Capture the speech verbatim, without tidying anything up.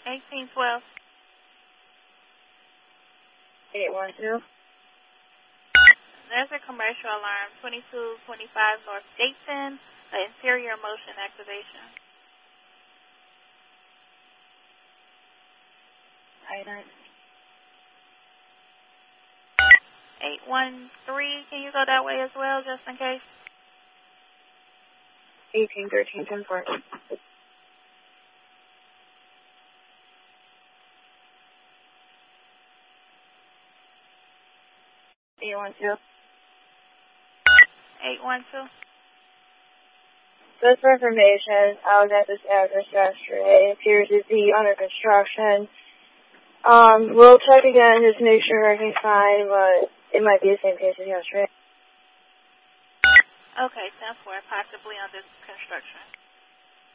eighteen twelve. eight one two. There's a commercial alarm, twenty-two twenty-five North Dayton, uh, interior motion activation. Item. eight one three, can you go that way as well, just in case? eighteen thirteen ten four. eight one two. eight one two. Just for information, I was at this address yesterday. It appears to be under construction. Um, we'll check again just to make sure everything's fine, but it might be the same case as yesterday. Okay, ten four, possibly under construction.